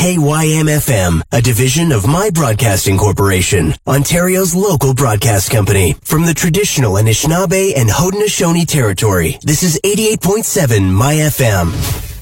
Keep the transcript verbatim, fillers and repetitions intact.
K Y M F M, a division of My Broadcasting Corporation, Ontario's local broadcast company. From the traditional Anishinaabe and Haudenosaunee territory, this is eighty-eight point seven My F M.